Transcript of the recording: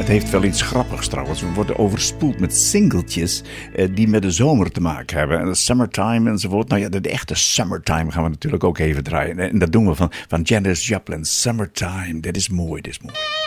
Het heeft wel iets grappigs trouwens. We worden overspoeld met singeltjes die met de zomer te maken hebben. En Summertime enzovoort. Nou ja, de echte Summertime gaan we natuurlijk ook even draaien. En dat doen we van Janis Joplin. Summertime, dit is mooi, dit is mooi.